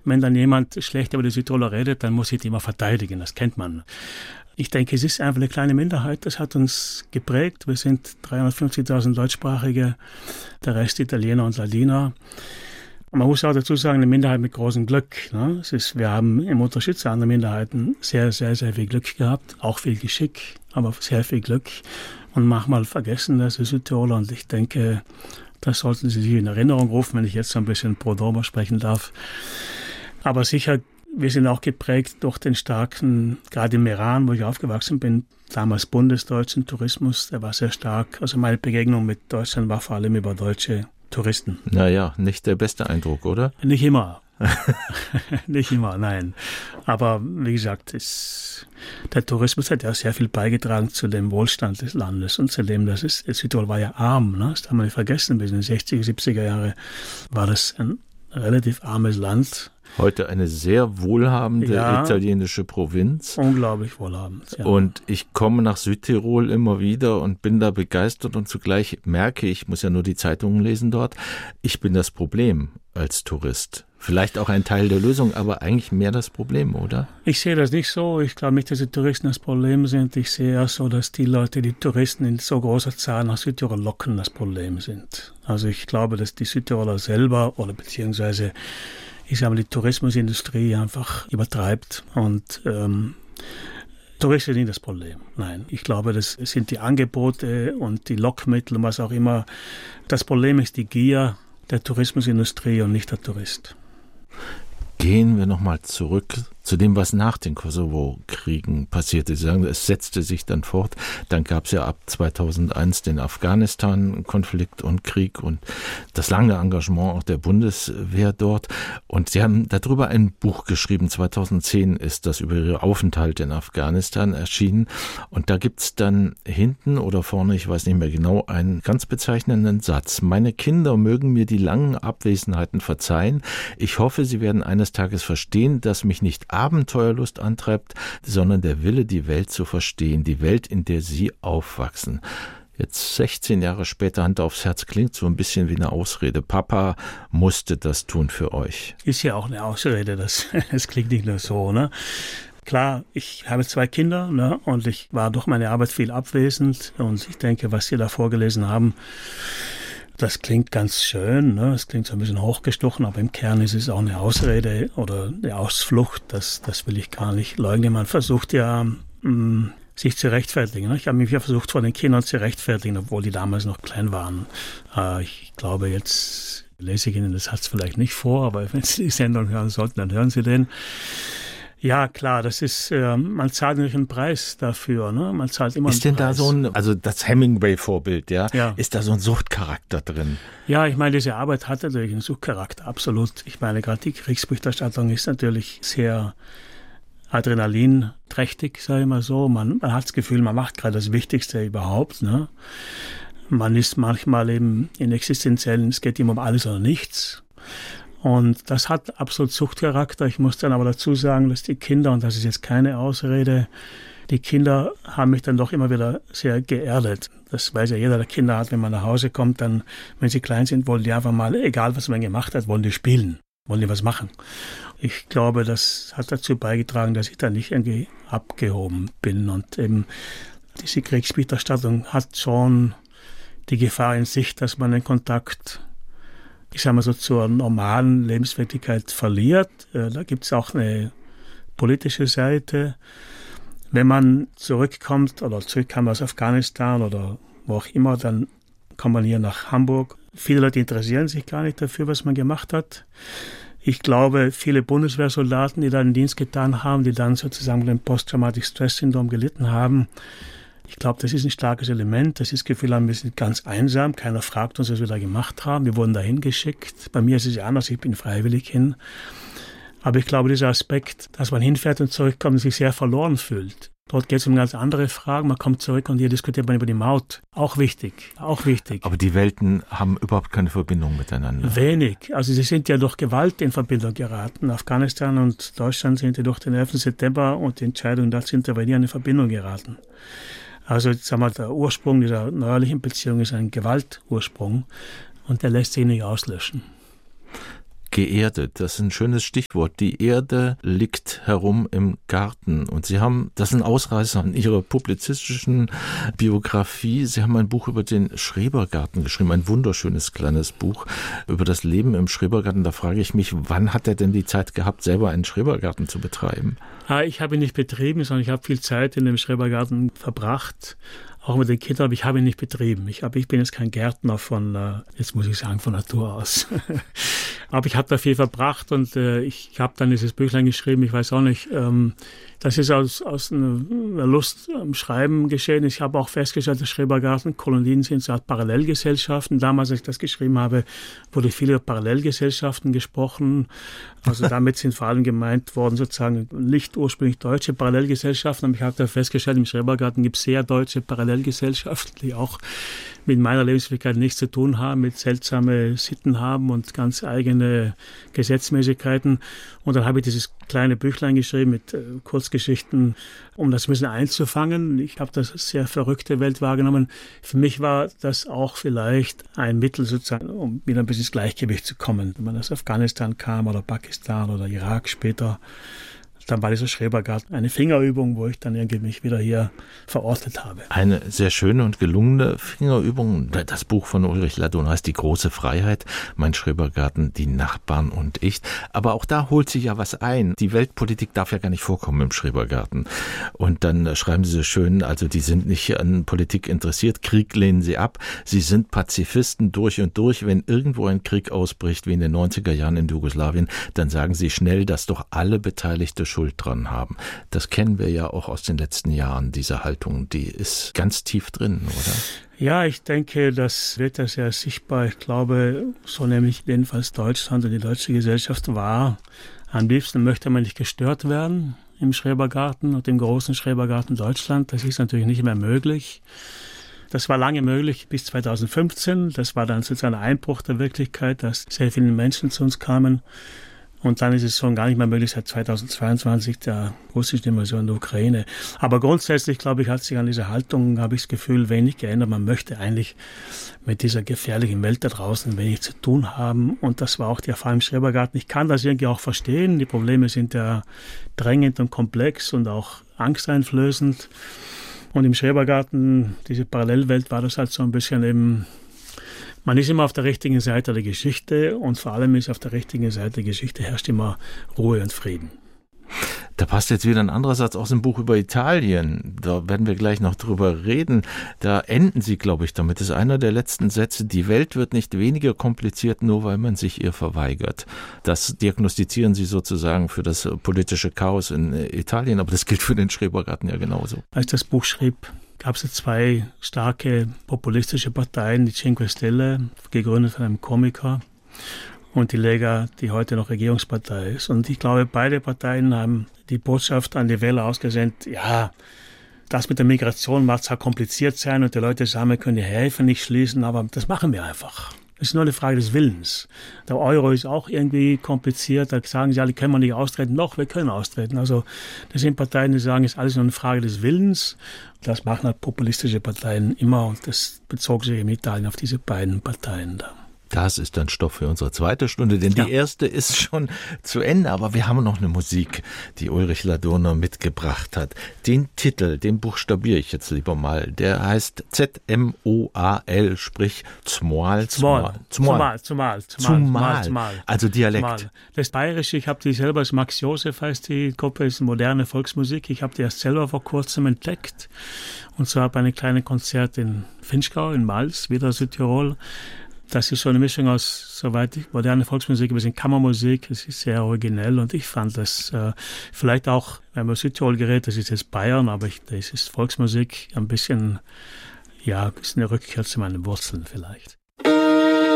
wenn dann jemand schlecht über die Südtiroler redet, dann muss ich die immer verteidigen, das kennt man. Ich denke, es ist einfach eine kleine Minderheit, das hat uns geprägt. Wir sind 350.000 Deutschsprachige, der Rest Italiener und Ladiner. Und man muss auch dazu sagen, eine Minderheit mit großem Glück. Ne? Wir haben im Unterschied zu anderen Minderheiten sehr, sehr, sehr viel Glück gehabt, auch viel Geschick, aber sehr viel Glück. Und manchmal vergessen das die Südtiroler und ich denke, das sollten Sie sich in Erinnerung rufen, wenn ich jetzt so ein bisschen pro domo sprechen darf. Aber sicher, wir sind auch geprägt durch den starken, gerade im Iran, wo ich aufgewachsen bin, damals bundesdeutschen Tourismus, der war sehr stark. Also meine Begegnung mit Deutschland war vor allem über deutsche Touristen. Naja, nicht der beste Eindruck, oder? Nicht immer. Nicht immer, nein. Aber wie gesagt, der Tourismus hat ja sehr viel beigetragen zu dem Wohlstand des Landes und zu dem, Südtirol war ja arm, ne? Das darf man nicht vergessen, bis in den 60er, 70er Jahre war das ein relativ armes Land. Heute eine sehr wohlhabende italienische Provinz. Unglaublich wohlhabend. Ja. Und ich komme nach Südtirol immer wieder und bin da begeistert und zugleich merke ich, muss ja nur die Zeitungen lesen dort, ich bin das Problem als Tourist. Vielleicht auch ein Teil der Lösung, aber eigentlich mehr das Problem, oder? Ich sehe das nicht so. Ich glaube nicht, dass die Touristen das Problem sind. Ich sehe eher so, dass die Leute, die Touristen in so großer Zahl nach Südtirol locken, das Problem sind. Also ich glaube, dass die Südtiroler selber oder beziehungsweise ich sage mal, die Tourismusindustrie einfach übertreibt und Touristen sind das Problem. Nein, ich glaube, das sind die Angebote und die Lockmittel und was auch immer. Das Problem ist die Gier der Tourismusindustrie und nicht der Tourist. Gehen wir nochmal zurück zu dem, was nach den Kosovo-Kriegen passierte. Sie sagen, es setzte sich dann fort. Dann gab es ja ab 2001 den Afghanistan-Konflikt und Krieg und das lange Engagement auch der Bundeswehr dort. Und Sie haben darüber ein Buch geschrieben. 2010 ist das über Ihre Aufenthalte in Afghanistan erschienen. Und da gibt's dann hinten oder vorne, ich weiß nicht mehr genau, einen ganz bezeichnenden Satz. Meine Kinder mögen mir die langen Abwesenheiten verzeihen. Ich hoffe, sie werden eines Tages verstehen, dass mich nicht Abenteuerlust antreibt, sondern der Wille, die Welt zu verstehen, die Welt, in der sie aufwachsen. Jetzt 16 Jahre später, Hand aufs Herz, klingt so ein bisschen wie eine Ausrede. Papa musste das tun für euch. Ist ja auch eine Ausrede, das klingt nicht nur so, ne? Klar, ich habe 2 Kinder, ne? Und ich war durch meine Arbeit viel abwesend und ich denke, was Sie da vorgelesen haben, das klingt ganz schön, ne? Es klingt so ein bisschen hochgestochen, aber im Kern ist es auch eine Ausrede oder eine Ausflucht, das will ich gar nicht leugnen. Man versucht ja, sich zu rechtfertigen. Ne? Ich habe mich ja versucht, vor den Kindern zu rechtfertigen, obwohl die damals noch klein waren. Ich glaube, jetzt lese ich Ihnen das Satz vielleicht nicht vor, aber wenn Sie die Sendung hören sollten, dann hören Sie den. Ja, klar, das ist, man zahlt natürlich einen Preis dafür, ne? Man zahlt immer einen Preis. Ist denn da so also das Hemingway-Vorbild, ja? Ist da so ein Suchtcharakter drin? Ja, ich meine, diese Arbeit hat natürlich einen Suchtcharakter, absolut. Ich meine, gerade die Kriegsberichterstattung ist natürlich sehr adrenalinträchtig, sage ich mal so. Man hat das Gefühl, man macht gerade das Wichtigste überhaupt, ne? Man ist manchmal eben in existenziellen, es geht immer um alles oder nichts. Und das hat absolut Suchtcharakter. Ich muss dann aber dazu sagen, dass die Kinder, und das ist jetzt keine Ausrede, die Kinder haben mich dann doch immer wieder sehr geerdet. Das weiß ja jeder, der Kinder hat, wenn man nach Hause kommt, dann, wenn sie klein sind, wollen die einfach mal, egal was man gemacht hat, wollen die spielen, wollen die was machen. Ich glaube, das hat dazu beigetragen, dass ich da nicht irgendwie abgehoben bin. Und eben diese Kriegsberichterstattung hat schon die Gefahr in sich, dass man den Kontakt, ich sage mal so, zur normalen Lebenswirklichkeit verliert. Da gibt es auch eine politische Seite. Wenn man zurückkommt oder zurückkam aus Afghanistan oder wo auch immer, dann kommt man hier nach Hamburg. Viele Leute interessieren sich gar nicht dafür, was man gemacht hat. Ich glaube, viele Bundeswehrsoldaten, die da den Dienst getan haben, die dann sozusagen mit dem Post-Traumatic Stress-Syndrom gelitten haben, ich glaube, das ist ein starkes Element. Das ist das Gefühl, wir sind ganz einsam. Keiner fragt uns, was wir da gemacht haben. Wir wurden dahin geschickt. Bei mir ist es ja anders. Ich bin freiwillig hin. Aber ich glaube, dieser Aspekt, dass man hinfährt und zurückkommt und sich sehr verloren fühlt. Dort geht es um ganz andere Fragen. Man kommt zurück und hier diskutiert man über die Maut. Auch wichtig, auch wichtig. Aber die Welten haben überhaupt keine Verbindung miteinander. Wenig. Also sie sind ja durch Gewalt in Verbindung geraten. Afghanistan und Deutschland sind ja durch den 11. September und die Entscheidung, da zu intervenieren, in Verbindung geraten. Also sagen wir, der Ursprung dieser neuerlichen Beziehung ist ein Gewaltursprung und der lässt sich nicht auslöschen. geerdet. Das ist ein schönes Stichwort. Die Erde liegt herum im Garten. Und Sie haben, das ist ein Ausreißer in Ihrer publizistischen Biografie, Sie haben ein Buch über den Schrebergarten geschrieben, ein wunderschönes kleines Buch über das Leben im Schrebergarten. Da frage ich mich, wann hat er denn die Zeit gehabt, selber einen Schrebergarten zu betreiben? Ich habe ihn nicht betrieben, sondern ich habe viel Zeit in dem Schrebergarten verbracht. Auch mit den Kindern, aber ich habe ihn nicht betrieben. Ich bin jetzt kein Gärtner jetzt muss ich sagen, von Natur aus. Aber ich habe da viel verbracht und ich habe dann dieses Büchlein geschrieben, ich weiß auch nicht, das ist aus einer Lust am Schreiben geschehen. Ich habe auch festgestellt, dass Schrebergarten, Kolonien sind so Art Parallelgesellschaften. Damals, als ich das geschrieben habe, wurde viel über Parallelgesellschaften gesprochen. Also damit sind vor allem gemeint worden sozusagen nicht ursprünglich deutsche Parallelgesellschaften. Aber ich habe da festgestellt, im Schrebergarten gibt es sehr deutsche Parallelgesellschaften, die auch mit meiner Lebenswirklichkeit nichts zu tun haben, mit seltsame Sitten haben und ganz eigene Gesetzmäßigkeiten. Und dann habe ich dieses kleine Büchlein geschrieben mit Kurzgeschichten, um das ein bisschen einzufangen. Ich habe das sehr verrückte Welt wahrgenommen. Für mich war das auch vielleicht ein Mittel sozusagen, um wieder ein bisschen ins Gleichgewicht zu kommen. Wenn man aus Afghanistan kam oder Pakistan oder Irak später, dann war dieser Schrebergarten eine Fingerübung, wo ich dann irgendwie mich wieder hier verortet habe. Eine sehr schöne und gelungene Fingerübung. Das Buch von Ulrich Ladurner heißt Die große Freiheit, mein Schrebergarten, die Nachbarn und ich. Aber auch da holt sich ja was ein. Die Weltpolitik darf ja gar nicht vorkommen im Schrebergarten. Und dann schreiben Sie so schön, also die sind nicht an Politik interessiert, Krieg lehnen sie ab. Sie sind Pazifisten durch und durch. Wenn irgendwo ein Krieg ausbricht, wie in den 90er Jahren in Jugoslawien, dann sagen sie schnell, dass doch alle Beteiligte Schuld dran haben. Das kennen wir ja auch aus den letzten Jahren, diese Haltung, die ist ganz tief drin, oder? Ja, ich denke, das wird ja sehr sichtbar. Ich glaube, so nämlich jedenfalls Deutschland und die deutsche Gesellschaft war. Am liebsten möchte man nicht gestört werden im Schrebergarten und im großen Schrebergarten Deutschland. Das ist natürlich nicht mehr möglich. Das war lange möglich bis 2015. Das war dann sozusagen ein Einbruch der Wirklichkeit, dass sehr viele Menschen zu uns kamen. Und dann ist es schon gar nicht mehr möglich seit 2022 der russischen Invasion der Ukraine. Aber grundsätzlich, glaube ich, hat sich an dieser Haltung, habe ich das Gefühl, wenig geändert. Man möchte eigentlich mit dieser gefährlichen Welt da draußen wenig zu tun haben. Und das war auch die Erfahrung im Schrebergarten. Ich kann das irgendwie auch verstehen. Die Probleme sind ja drängend und komplex und auch angsteinflößend. Und im Schrebergarten, diese Parallelwelt, war das halt so ein bisschen eben, man ist immer auf der richtigen Seite der Geschichte und vor allem ist auf der richtigen Seite der Geschichte herrscht immer Ruhe und Frieden. Da passt jetzt wieder ein anderer Satz aus dem Buch über Italien. Da werden wir gleich noch drüber reden. Da enden Sie, glaube ich, damit. Das ist einer der letzten Sätze. Die Welt wird nicht weniger kompliziert, nur weil man sich ihr verweigert. Das diagnostizieren Sie sozusagen für das politische Chaos in Italien, aber das gilt für den Schrebergarten ja genauso. Als ich das Buch schrieb, gab es 2 starke populistische Parteien, die Cinque Stelle, gegründet von einem Komiker, und die Lega, die heute noch Regierungspartei ist. Und ich glaube, beide Parteien haben die Botschaft an die Wähler ausgesendet, ja, das mit der Migration mag zwar kompliziert sein und die Leute sagen, wir können die Häfen nicht schließen, aber das machen wir einfach. Das ist nur eine Frage des Willens. Der Euro ist auch irgendwie kompliziert. Da sagen sie alle, können wir nicht austreten. Doch, wir können austreten. Also das sind Parteien, die sagen, es ist alles nur eine Frage des Willens. Das machen halt populistische Parteien immer. Und das bezog sich in Italien auf diese beiden Parteien da. Das ist dann Stoff für unsere zweite Stunde, denn die erste ist schon zu Ende. Aber wir haben noch eine Musik, die Ulrich Ladurner mitgebracht hat. Den Titel, den buchstabiere ich jetzt lieber mal. Der heißt Z-M-O-A-L, sprich Zmoal. Also Dialekt. Zumal. Das Bayerische, ich habe die selber, als Max Josef heißt die Gruppe, ist moderne Volksmusik. Ich habe die erst selber vor kurzem entdeckt. Und zwar bei einem kleinen Konzert in Vinschgau, in Mals, wieder Südtirol. Das ist so eine Mischung aus, soweit moderne Volksmusik, ein bisschen Kammermusik. Es ist sehr originell und ich fand das vielleicht auch, wenn man Südtirol gerät, das ist jetzt Bayern, aber das ist Volksmusik, ein bisschen, ja, ist eine Rückkehr zu meinen Wurzeln vielleicht.